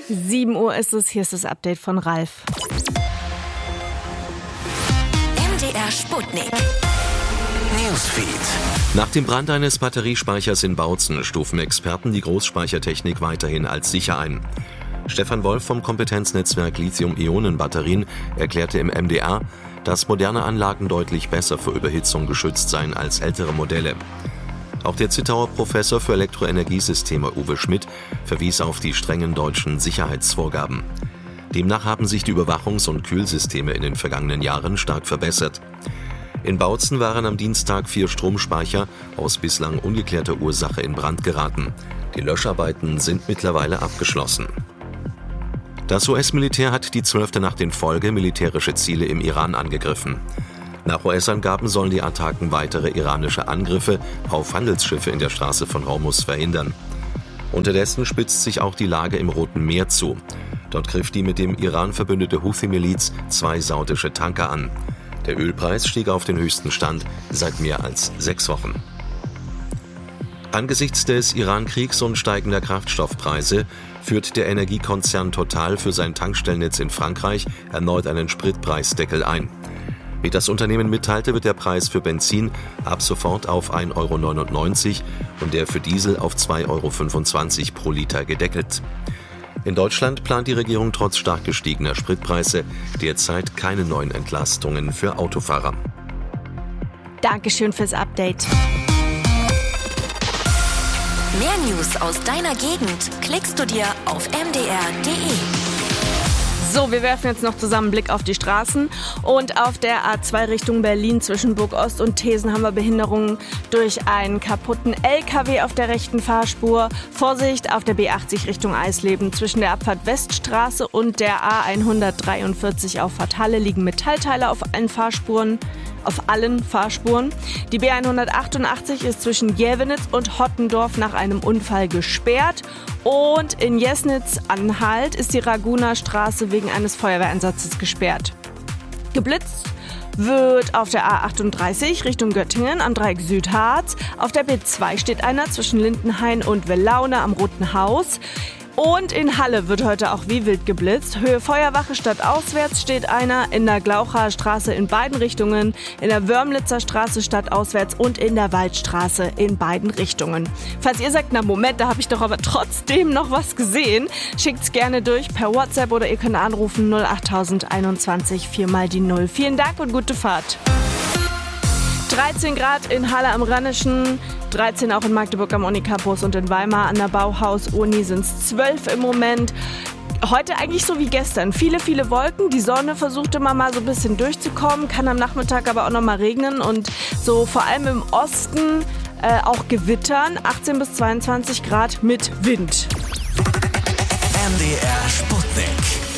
7 Uhr ist es, hier ist das Update von Ralf. MDR Sputnik. Newsfeed. Nach dem Brand eines Batteriespeichers in Bautzen stufen Experten die Großspeichertechnik weiterhin als sicher ein. Stefan Wolf vom Kompetenznetzwerk Lithium-Ionen-Batterien erklärte im MDR, dass moderne Anlagen deutlich besser vor Überhitzung geschützt seien als ältere Modelle. Auch der Zittauer Professor für Elektroenergiesysteme Uwe Schmidt verwies auf die strengen deutschen Sicherheitsvorgaben. Demnach haben sich die Überwachungs- und Kühlsysteme in den vergangenen Jahren stark verbessert. In Bautzen waren am Dienstag 4 Stromspeicher aus bislang ungeklärter Ursache in Brand geraten. Die Löscharbeiten sind mittlerweile abgeschlossen. Das US-Militär hat die 12. Nacht in Folge militärische Ziele im Iran angegriffen. Nach US-Angaben sollen die Attacken weitere iranische Angriffe auf Handelsschiffe in der Straße von Hormuz verhindern. Unterdessen spitzt sich auch die Lage im Roten Meer zu. Dort griff die mit dem Iran verbündete Houthi-Miliz 2 saudische Tanker an. Der Ölpreis stieg auf den höchsten Stand seit mehr als 6 Wochen. Angesichts des Iran-Kriegs und steigender Kraftstoffpreise führt der Energiekonzern Total für sein Tankstellennetz in Frankreich erneut einen Spritpreisdeckel ein. Wie das Unternehmen mitteilte, wird der Preis für Benzin ab sofort auf 1,99 € und der für Diesel auf 2,25 € pro Liter gedeckelt. In Deutschland plant die Regierung trotz stark gestiegener Spritpreise derzeit keine neuen Entlastungen für Autofahrer. Dankeschön fürs Update. Mehr News aus deiner Gegend klickst du dir auf mdr.de. So, wir werfen jetzt noch zusammen einen Blick auf die Straßen. Und auf der A2 Richtung Berlin zwischen Burgost und Thesen haben wir Behinderungen durch einen kaputten LKW auf der rechten Fahrspur. Vorsicht auf der B80 Richtung Eisleben. Zwischen der Abfahrt Weststraße und der A143 Auffahrt Halle liegen Metallteile auf allen Fahrspuren. Die B188 ist zwischen Jävenitz und Hottendorf nach einem Unfall gesperrt. Und in Jesnitz-Anhalt ist die Raguner Straße wegen eines Feuerwehreinsatzes gesperrt. Geblitzt wird auf der A38 Richtung Göttingen am Dreieck Südharz. Auf der B2 steht einer zwischen Lindenhain und Wellaune am Roten Haus. Und in Halle wird heute auch wie wild geblitzt. Höhe Feuerwache stadtauswärts steht einer, in der Glaucher Straße in beiden Richtungen, in der Wörmlitzer Straße stadtauswärts und in der Waldstraße in beiden Richtungen. Falls ihr sagt, na Moment, da habe ich doch aber trotzdem noch was gesehen, schickt's gerne durch per WhatsApp oder ihr könnt anrufen 08021 4x0. Vielen Dank und gute Fahrt. 13 Grad in Halle am Rheinischen, 13 auch in Magdeburg am Unicampus und in Weimar an der Bauhaus-Uni sind es 12 im Moment. Heute eigentlich so wie gestern. Viele, viele Wolken. Die Sonne versucht immer mal so ein bisschen durchzukommen, kann am Nachmittag aber auch noch mal regnen und so vor allem im Osten auch gewittern. 18 bis 22 Grad mit Wind. MDR Sputnik.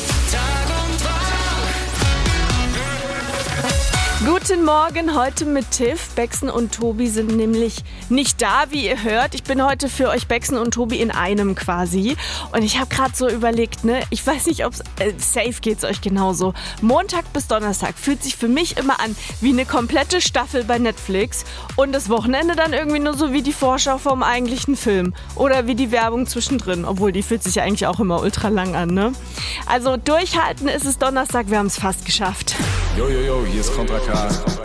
Guten Morgen, heute mit Tiff. Bexen und Tobi sind nämlich nicht da, wie ihr hört. Ich bin heute für euch Bexen und Tobi in einem quasi. Und ich habe gerade so überlegt, ne, ich weiß nicht, ob es safe geht's euch genauso. Montag bis Donnerstag fühlt sich für mich immer an wie eine komplette Staffel bei Netflix. Und das Wochenende dann irgendwie nur so wie die Vorschau vom eigentlichen Film. Oder wie die Werbung zwischendrin. Obwohl, die fühlt sich ja eigentlich auch immer ultra lang an, ne? Also durchhalten ist es Donnerstag, wir haben es fast geschafft. Yo, hier ist Kontra K.